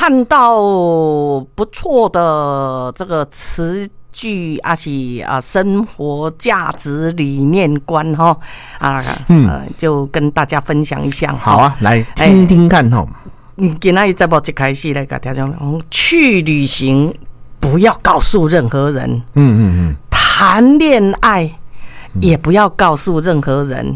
看到不错的这个词句是生活价值理念观就跟大家分享一下。 好啊，来听听看哈。 今天节目一开始来跟大家讲，去旅行不要告诉任何人，谈恋爱也不要告诉任何人，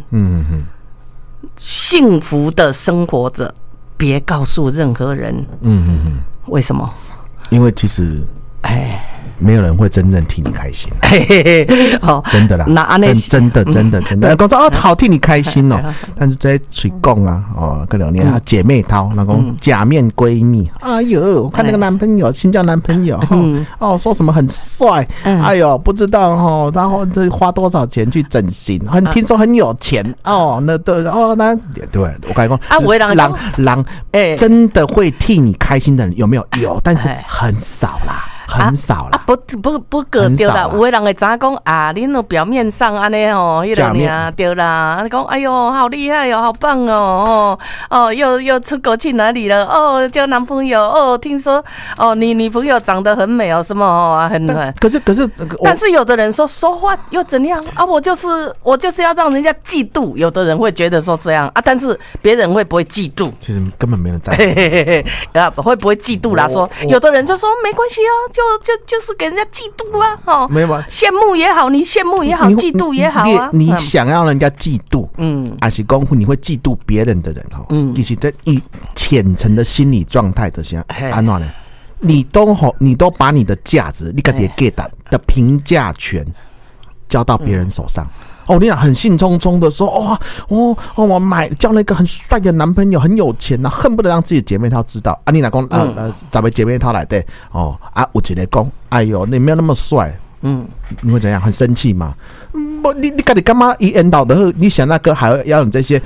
幸福的生活着，别告诉任何人，为什么？ 因为其实，没有人会真正替你开心，真的啦，真的，讲说好替你开心哦，但是在嘴讲啊，跟两年姐妹淘，那种假面闺蜜，哎呦，我看那个男朋友新交男朋友，说什么很帅，哎呦，不知道然后这花多少钱去整形，听说很有钱那对我跟你讲人真的会替你开心的人有没有？有，但是很少啦。很少啦， 不个对啦，有的人会知影讲恁表面上安尼迄个尔对啦，讲哎呦好厉害哦，好棒哦，又出国去哪里了？交男朋友听说你女朋友长得很美什么很可是但是有的人说话又怎样我就是要让人家嫉妒，有的人会觉得说这样但是别人会不会嫉妒？ 其实根本没人在乎， 会不会嫉妒啦？说有的人就说没关系就是给人家嫉妒没有羡慕也好，你羡慕也好，嫉妒也好你想要人家嫉妒，还是讲你会嫉妒别人的人其实在浅层的心理状态的下，安怎呢？你都把你的价值，你自己给的评价权交到别人手上。你俩很兴冲冲的说，我交了一个很帅的男朋友，很有钱恨不得让自己姐妹淘知道你俩讲10个姐妹淘来的有一个讲，哎呦，你没有那么帅，你会怎样？很生气吗？你自己干嘛一引导的？你想那个还要你这些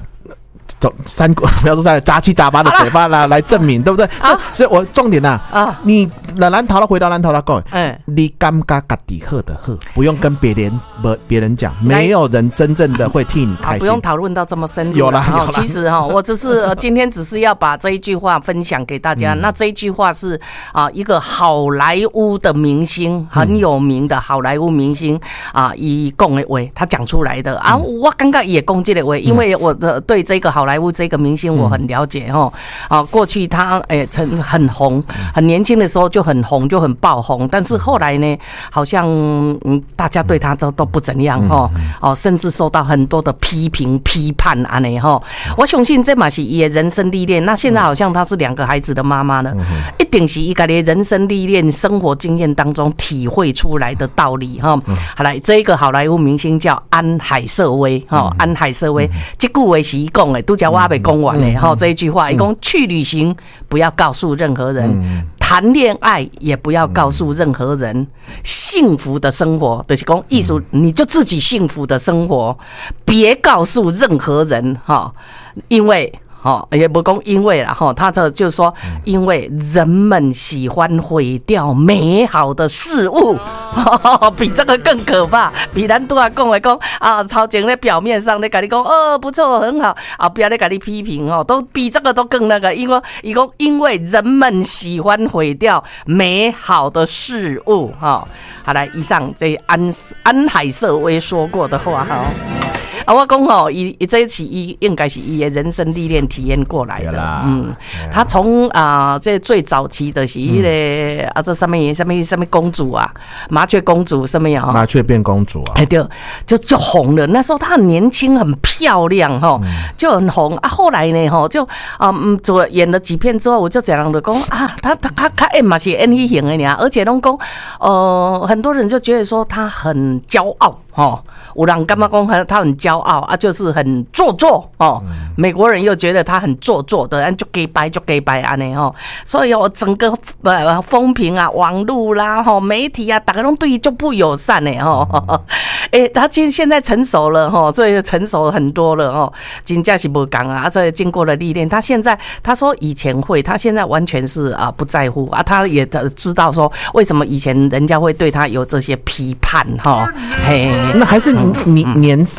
不要说杂七杂八的嘴巴来证明，对不对？所以我重点你回到南投讲，你感觉自己好的好，不用跟别人讲，没有人真正的会替你开心。 不用讨论到这么深入。 有啦。 其实我只是今天只是要把这一句话分享给大家。那这一句话是一个好莱坞的明星，很有名的好莱坞明星他讲的话，他讲出来的我刚刚也讲这个话，因为我对这个好莱坞这个明星我很了解过去他很红，很年轻的时候就很红，就很爆红，但是后来呢，好像大家对他都不怎样甚至受到很多的批评批判我相信这嘛是他的人生历练。那现在好像他是2个孩子的妈妈了，一定是他的人生历练、生活经验当中体会出来的道理好来，这一个好莱坞明星叫安海瑟薇安海瑟薇，这句话是他讲的，都叫我还没讲完的这一句话，他说去旅行不要告诉任何人，谈恋爱也不要告诉任何人，幸福的生活就是说艺术，你就自己幸福的生活，别告诉任何人因为也不讲因为啦他这就是说，因为人们喜欢毁掉美好的事物比这个更可怕，比咱都讲的讲头前在表面上在跟你讲不错很好不要再跟你批评都比这个都更那个，因为人们喜欢毁掉美好的事物好来，以上这安海瑟薇说过的话我讲这一次应该是他的人生历练体验过来的。他从这最早期的是这什么公主麻雀公主什么呀？ 麻雀变公主对，就红了。那时候她很年轻，很漂亮就很红后来呢就演了几片之后，我就这样的讲她演嘛是演那型的而且都讲很多人就觉得说她很骄傲有人感觉说他很骄傲就是很做作美国人又觉得他很做作的，就假掰这样所以整个风评网络啦媒体大家都对就不友善他现在成熟了所以成熟很多了真的是不讲这经过了历练，他现在他说以前会，他现在完全是不在乎他也知道说为什么以前人家会对他有这些批判那还是你年少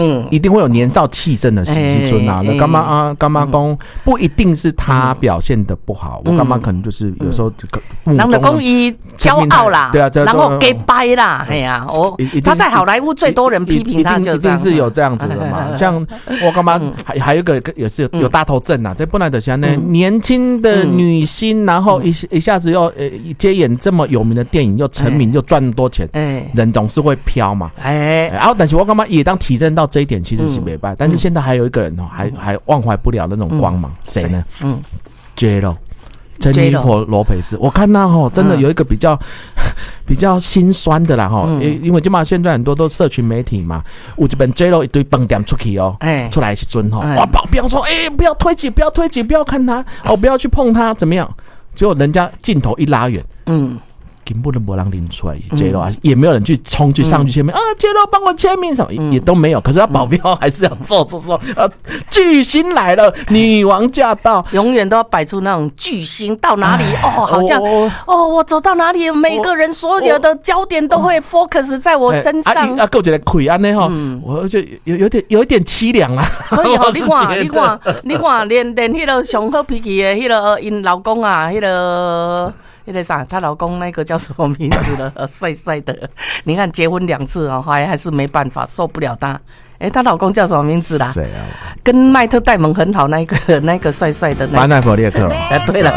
一定会有年少气盛的时阵啊。那干嘛讲不一定是他表现的不好，我干嘛可能就是有时候人就讲伊骄傲啦， 对啊， 然后给掰啦，哎呀，他在好莱坞最多人批评他，就一定是有这样子的嘛。像我干嘛还有一个也是有大头症啊，这本来的像那年轻的女星，然后一下子又接演这么有名的电影，又成名又赚那么多钱，人总是会飘嘛。然后但是我干嘛也当体认到这一点其实是没办法，但是现在还有一个人还忘怀不了那种光芒，谁呢？J.Lo。珍妮佛·罗培斯，我看到真的有一个比较心酸的啦因为现在很多都社群媒体嘛，有一本 J.Lo 一堆饭店出去出来时阵哇，保镖说不要推挤，不要推挤，不要看他不要去碰他，怎么样？结果人家镜头一拉远，根本都没人拎出来 J.Lo 也没有人去冲去上去签名J.Lo 帮我签名什么也都没有，可是他保镖还是要做说巨星来了，女王驾到， 永远都要摆出那种巨星到哪里好像我走到哪里，每个人所有的焦点都会 focus 在我身上够一个亏安呢我就有一点凄凉啊。 所以你看连迄个上好脾气的迄个因老公啊，迄个啥，她老公那个叫什么名字了？帅帅的，你看结婚2次还是没办法，受不了他。她老公叫什么名字啦？ 谁啊？ 跟麦特戴蒙很好那个帅帅的班艾弗列克。 对了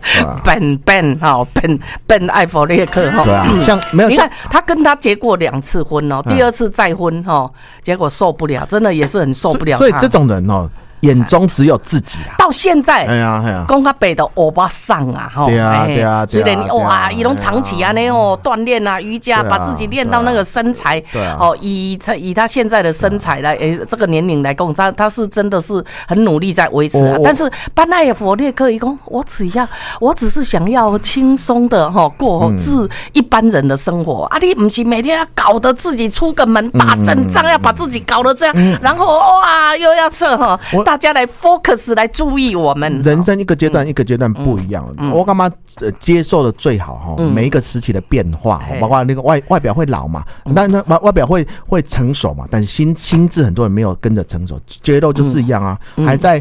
，Ben 艾弗列克对啊，像没有， 你看他跟他结过2次婚第2次再婚结果受不了，真的也是很受不了他。 所以这种人眼中只有自己啦。 到现在，讲他北的欧巴桑啊， 对啊， 虽然哇，伊拢长期那锻炼啊，瑜伽，把自己练到那个身材，以他现在的身材来，这个年龄来讲，他是真的是很努力在维持啊。但是班艾弗列克一讲，我只是想要轻松的过一般人的生活啊，你不是每天要搞得自己出个门大阵仗，要把自己搞得这样，然后哇又要这大家来 focus 来注意我们。 人生一个阶段一个阶段不一样，我干嘛接受的最好每一个时期的变化，包括那个外表会老嘛，但是外表会成熟嘛，但是心智很多人没有跟着成熟。J.Lo 就是一样啊，还在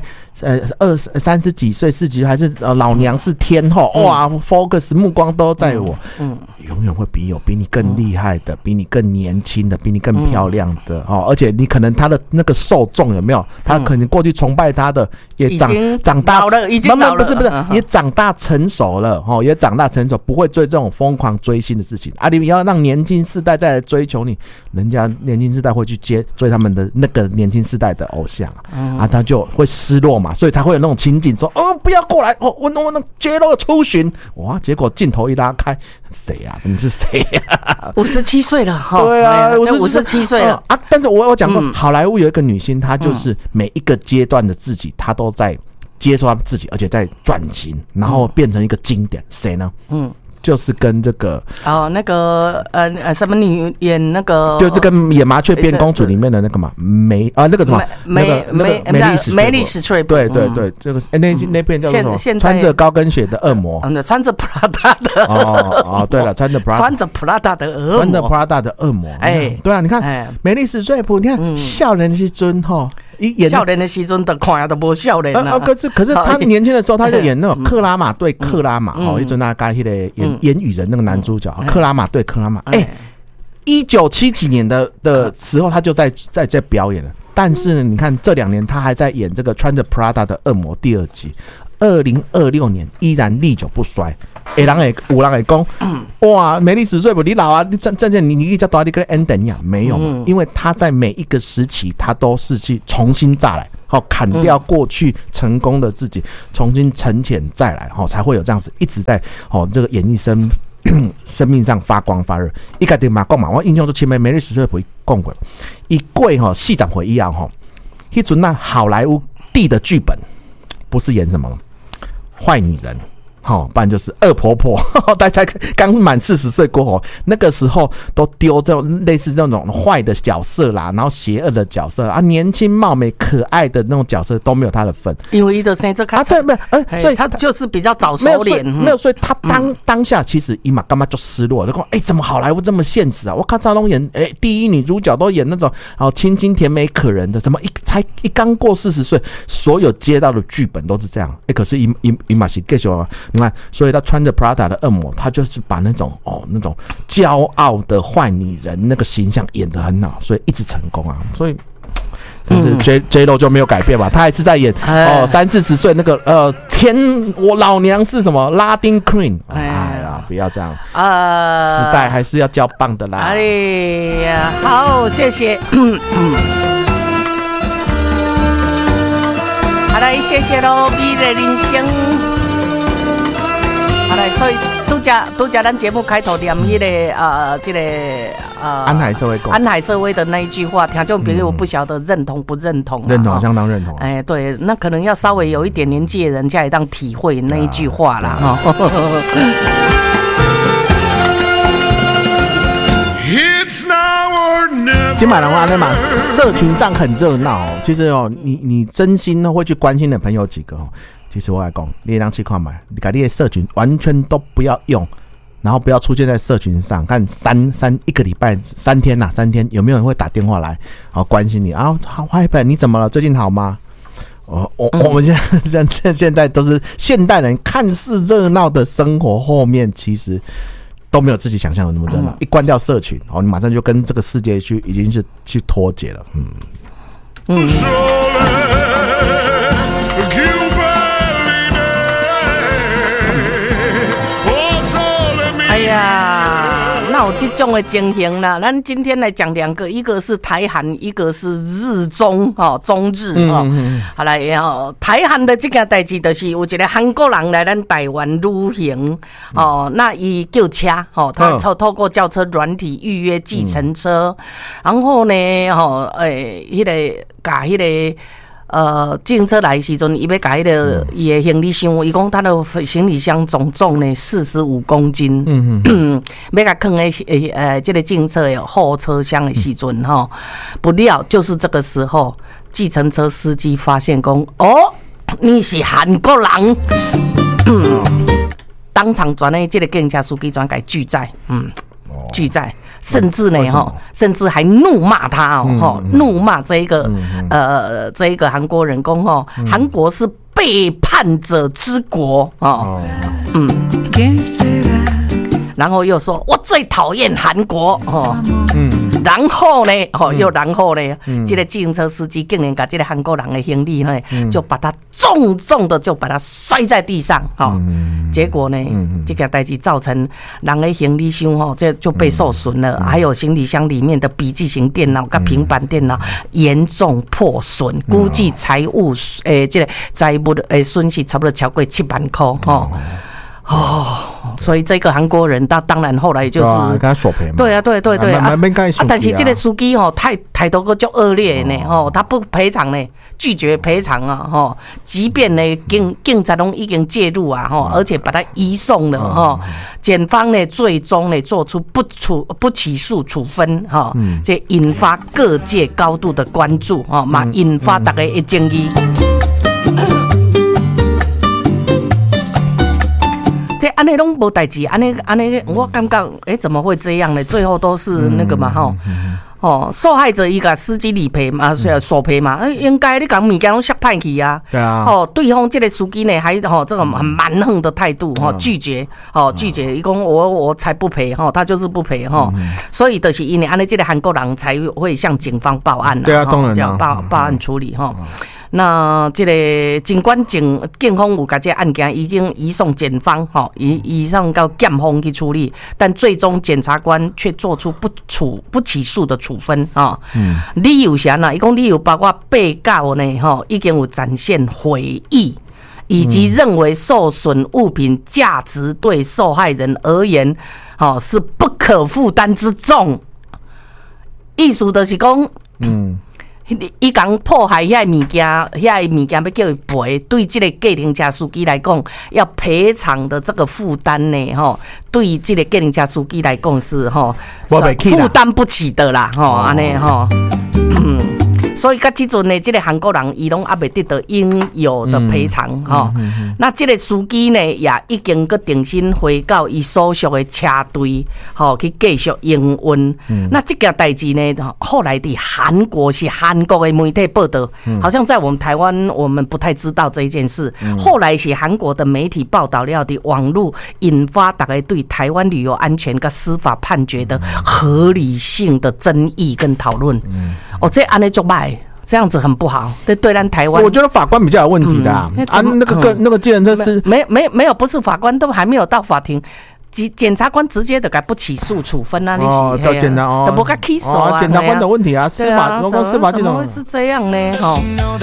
30几岁40几岁，还是老娘是天后哇 ，focus 目光都在我，永远会比你更厉害的，比你更年轻的，比你更漂亮的而且你可能他的那个受众有没有？他可能过去崇拜他的也长大了，已经老了， 不是也长大成熟了也长大成熟，不会做这种疯狂追星的事情啊！你要让年轻世代再来追求你，人家年轻世代会去追他们的那个年轻世代的偶像他就会失落嘛，所以才会有那种情景说不要过来我那J.Lo出巡哇，结果镜头一拉开，谁啊？你是谁啊 ？57岁了对啊 ，57岁了啊！但是我有讲过，好莱坞有一个女星，她就是每一个阶段的自己，她都在接受她自己，而且在转型，然后变成一个经典。谁呢？就是跟这个那个什么女演那个， 就这个演麻雀变公主里面的那个嘛那个什么梅丽史翠普，对，这个那片叫做什么？穿着高跟鞋的恶魔， 穿着 Prada 的对了，穿着 Prada 的恶魔，对啊，你看梅丽史翠普，你看少年的时阵少年的时阵都看都无少年啊。 可是他年轻的时候，他就演那种克拉玛对克拉玛一阵那个演语人那个男主角克拉玛对克拉玛，1970几年的时候他就在表演了，但是你看这2年他还在演这个穿着 Prada 的恶魔第2集，2026年依然历久不衰。有人会讲哇，梅丽史翠普你老啊，你你叫多你跟 ending 一样没有嘛？因为他在每一个时期他都是去重新再来，砍掉过去成功的自己，重新沉潜再来，才会有这样子一直在这个演艺生命上发光发热。一开始嘛讲嘛，我印象中前面梅丽史翠普讲过，一过40回以后那阵好莱坞地的剧本不是演什么坏女人， 不然就是恶婆婆，大家刚满40岁过后，那个时候都丢这种类似这种坏的角色啦，然后邪恶的角色啊，年轻貌美可爱的那种角色都没有他的份， 因为他的生这啊，对，没有，所以他就是比较早熟脸， 没有，所以他当下其实伊嘛干嘛就失落，就说怎么好莱坞这么现实啊？我看赵龙演第一女主角都演那种清新甜美可人的，怎么才刚过40岁，所有接到的剧本都是这样，可是伊嘛是继续。你看，所以他穿着 Prada 的恶魔，他就是把那种骄傲的坏女人那个形象演得很好，所以一直成功啊。所以，但是 J-Lo 就没有改变嘛，他还是在演30-40岁那个我老娘是什么拉丁 Queen， 哎呀，不要这样时代还是要交棒的啦。 哎呀，好，谢谢。好来，谢谢喽，美的人生。好来，所以都加咱节目开头念这个安海社会的那一句话，听众朋友不晓得认同不认同？ 认同，相当认同。 对，那可能要稍微有一点年纪的人才当体会那一句话啦哈。 今晚的话，那嘛社群上很热闹其实你真心会去关心的朋友几个其实我来讲，你让去看嘛，你把你的社群完全都不要用，然后不要出现在社群上。看一个礼拜3天3天有没有人会打电话来关心你啊？好，嗨本你怎么了？最近好吗？我们现在都是现代人，看似热闹的生活后面其实都没有自己想象的那么热闹。一关掉社群，你马上就跟这个世界已经是去脱节了。 哎呀，那有这种的情形啦。咱今天来讲2个，一个是台韩，一个是日中中日好来台韩的这件代志就是有一个韩国人来咱台湾旅行那伊叫车他透过轿车软体预约计程车，然后呢迄个甲迄个自行车来的时阵，伊要甲伊的行李箱，伊讲他的行李箱总重呢45公斤，要甲放在这个自行车的后车厢的时阵不料就是这个时候，计程车司机发现讲你是韩国人，当场转的这个计程车司机转改拒载，拒载。甚至呢甚至还怒骂他怒骂这一个韩国人讲韩国是背叛者之国然后又说我最讨厌韩国然后呢这个自行车司机竟然把这个韩国人的行李呢就把他重重的就把他摔在地上结果呢这个代志造成人的行李箱这就被受损了还有行李箱里面的笔记型电脑跟平板电脑严重破损估计财务这个财务的损失差不多超过7万块所以这个韩国人他当然后来就是跟他索赔嘛， 对但是这个司机态度个就恶劣呢他不赔偿呢，拒绝赔偿即便呢警察都已经介入而且把他移送了检方呢最终呢做出不起诉处分这引发各界高度的关注嘛引发大家的争议。安尼拢无代志，安尼，我感觉，怎么会这样呢？最后都是那个嘛，受害者伊甲司机理赔嘛，索赔嘛，应该你讲物件拢摔歹去啊， 对啊， 对方这个司机呢，还这种很蛮横的态度，拒绝，伊讲我才不赔，他就是不赔，所以就是因为安尼，这个韩国人才会向警方报案， 对啊，当然这样报案处理，那这个尽管警方有把这个案件已经移送检方移送到检方去处理，但最终检察官却做出不起诉的处分理由啥呢？伊讲理由包括被告呢已经有展现悔意，以及认为受损物品价值对受害人而言是不可负担之重。意思就是讲伊讲破坏遐物件，遐物件要叫伊赔，对这个计程车司机来讲，要赔偿的这个负担呢，吼，对这个计程车司机来讲是吼负担不起的啦，吼，安尼吼，所以到即阵呢，这个韩国人伊拢还未得到应有的赔偿吼。那这个司机呢，也已经个重新回到伊所属的车队，吼，去继续营运。那这件代志呢，后来的韩国是韩国的媒体报道，好像在我们台湾我们不太知道这一件事。后来是韩国的媒体报道了的网络，引发大家对台湾旅游安全跟司法判决的合理性的争议跟讨论。哦，这安尼就歹。这样子很不好，对咱台湾， 我觉得法官比较有问题的啊。那个计程车是没有，不是法官都还没有到法庭，检察官直接的给不起诉处分啊！ 哦，到检察哦， 都不给起诉啊！ 检察官的问题啊，司法这种怎么会是这样呢？哈，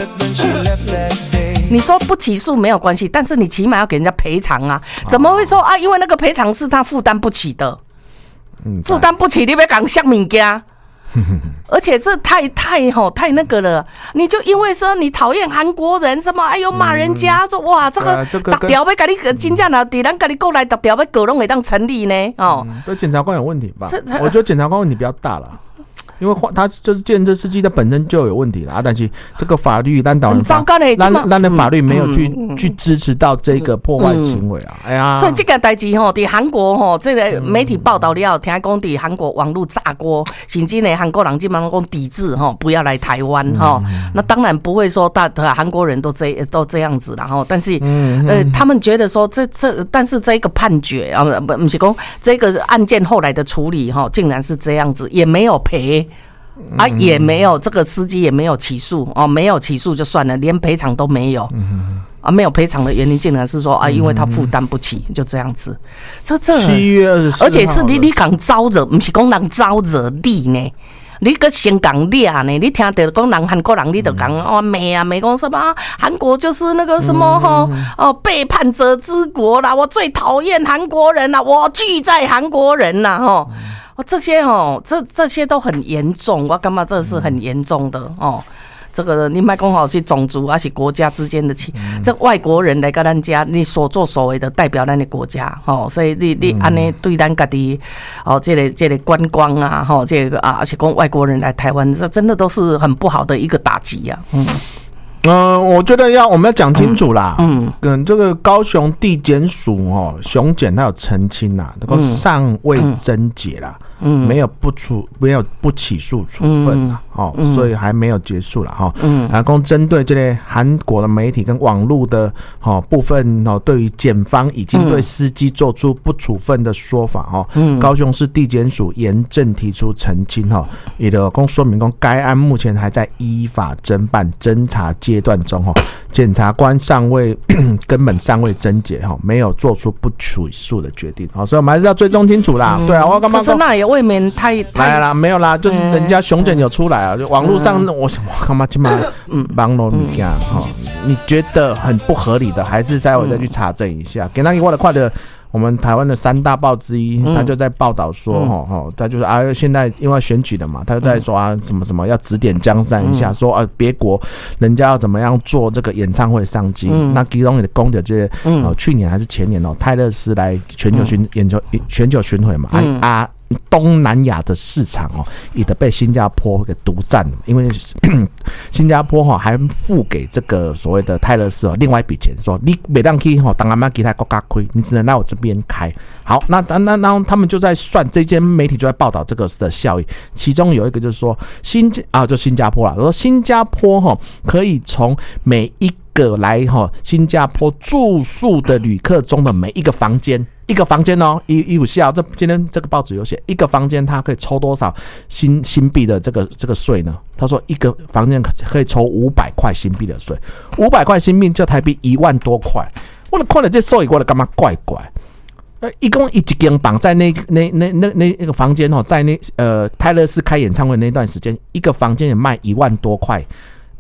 你说不起诉没有关系，但是你起码要给人家赔偿啊！怎么会说啊？因为那个赔偿是他负担不起的，负担不起，你要讲什么物件？而且这太那个了，你就因为说你讨厌韩国人什么，哎呦骂人家说哇这个达条要给你真正的，咱给你过来达条要搞拢会当成立呢哦。 对，检察官有问题吧？我觉得检察官问题比较大了。因为他就是计程车司机，他本身就有问题了啊！但是这个法律，咱的法律没有去支持到这个破坏行为啊！哎呀， 所以这个代志吼，在韩国吼，这个媒体报道了，听讲在韩国网络炸锅，甚至呢韩国人基本上讲抵制吼，不要来台湾哈。那当然不会说韩国人都这样子啦哈，但是他们觉得说但是这个判决啊，不是讲这个案件后来的处理哈，竟然是这样子，也没有赔。啊，也没有这个司机也没有起诉哦，没有起诉就算了，连赔偿都没有。啊，没有赔偿的原因竟然是说啊，因为他负担不起，就这样子。这7月24号，而且是你讲招惹，不是讲人招惹你呢。你个先讲俩呢？你听到讲人韩国人，你就讲哦骂讲什么？韩国就是那个什么背叛者之国啦！我最讨厌韩国人啦！我拒在韩国人啦！吼。这些都很严重，我感觉这是很严重的哦。这个你别讲好是种族还是国家之间的这外国人来跟咱家，你所作所为的代表咱的国家哦，所以你安尼对咱家己哦，这个观光啊，哈，这个啊，而且讲外国人来台湾，这真的都是很不好的一个打击啊。 我觉得我们要讲清楚啦。这个高雄地检署雄检他有澄清啦，这个尚未侦结啦。没有不起诉处分啦，所以还没有结束啦哈。然后针对这类韩国的媒体跟网络的部分对于检方已经对司机做出不处分的说法高雄市地检署严正提出澄清也就说明该案目前还在依法侦办侦查阶段中检察官根本尚未侦结没有做出不起诉的决定所以我们还是要追踪清楚啦。对啊，我刚刚说那也未免太来啦，没有啦，就是人家雄检有出来啊，就网络上我干嘛起码网络物件你觉得很不合理的，还是再去查证一下。给那个我的快的。我们台湾的3大报之一，他就在报道说，他就是现在因为选举的嘛，他就在说什么什么要指点江山一下，说别国人家要怎么样做这个演唱会商机。那其中也公的这些，去年还是前年泰勒斯来全球巡回嘛，东南亚的市场也得被新加坡给独占了，因为新加坡还付给这个所谓的泰勒斯另外一笔钱，说你不能去当然其他国家开，你只能来我这边开。好，那他们就在算，这间媒体就在报道这个的效益，其中有一个就是说就新加坡啦，说新加坡可以从每一个来新加坡住宿的旅客中的每一个房间有效，今天这个报纸有写，一个房间它可以抽多少新币的这个税呢？他说一个房间可以抽500块新币的税，500块新币就台币1万多块。我看了这数，我就感觉怪怪。一共一间房在那个房间在泰勒斯开演唱会那段时间，一个房间也卖1万多块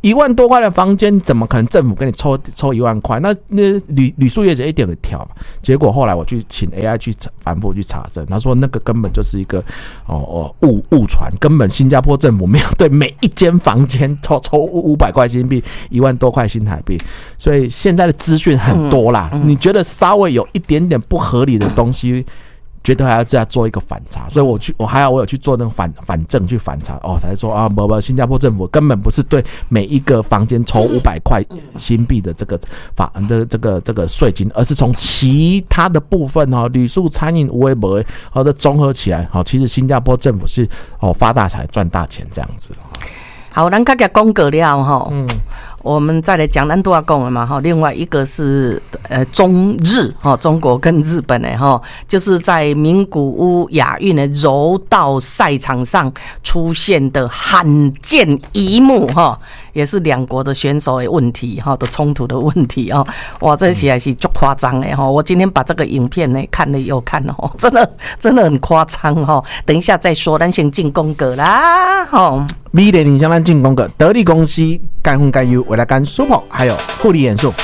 1万多块的房间，怎么可能政府给你抽1万块？那旅宿业者一点点跳嘛。结果后来我去请 AI 去反复去查证，他说那个根本就是一个误传，根本新加坡政府没有对每一间房间抽500块新币，1万多块新台币。所以现在的资讯很多啦，你觉得稍微有一点点不合理的东西，觉得还要再做一个反查，所以我有去做那个反证去反查才说啊，不，新加坡政府根本不是对每一个房间抽500块新币的这个这个税金，而是从其他的部分旅宿、餐饮、微博的综合起来，其实新加坡政府是发大财赚大钱这样子。 好，咱刚才讲过了我们再来讲咱都要讲的嘛另外一个是中日中国跟日本的就是在名古屋亚运的柔道赛场上出现的罕见一幕也是两国的选手的问题的冲突的问题哇，这实在是足夸张的我今天把这个影片呢看了又看真的很夸张等一下再说，咱先进广告啦美联影像咱进广告，得力公司干荤干油，未来干 Super 还有护理元素。